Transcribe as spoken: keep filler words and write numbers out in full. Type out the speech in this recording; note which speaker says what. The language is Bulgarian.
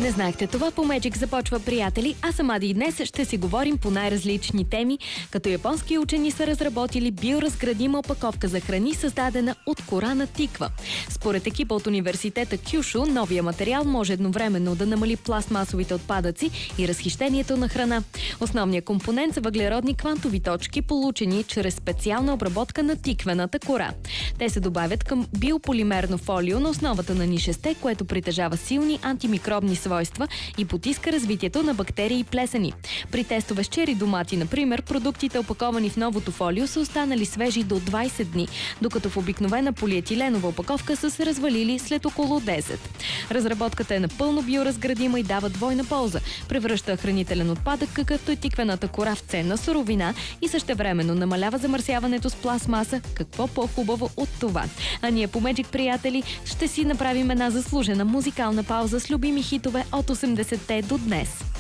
Speaker 1: Не знаехте това, по Magic започва, приятели. Аз съм Ади и днес ще си говорим по най-различни теми, като японски учени са разработили биоразградима опаковка за храни, създадена от кора на тиква. Според екипа от университета Кюшо, новия материал може едновременно да намали пластмасовите отпадъци и разхищението на храна. Основният компонент са въглеродни квантови точки, получени чрез специална обработка на тиквената кора. Те се добавят към биополимерно фолио на основата на нишесте, което притежава силни антимикробни свойства и потиска развитието на бактерии и плесени. При тестове с чери домати, например, продуктите, опаковани в новото фолио, са останали свежи до двайсет дни, докато в обикновена полиетиленова опаковка са се развалили след около десет. Разработката е напълно биоразградима и дава двойна полза. Превръща хранителен отпадък, какъвто е тиквената кора, в ценна суровина и същевременно намалява замърсяването с пластмаса. Какво по-хубаво от това? А ние по Magic, приятели, ще си направим една заслужена музикална пауза с любими хитове от осемдесетте до днес.